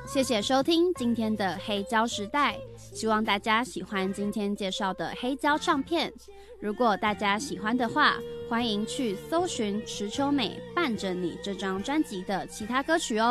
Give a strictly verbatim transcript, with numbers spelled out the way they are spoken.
谢谢收听今天的黑胶时代，希望大家喜欢今天介绍的黑胶唱片。如果大家喜欢的话，欢迎去搜寻池秋美伴着你这张专辑的其他歌曲哦。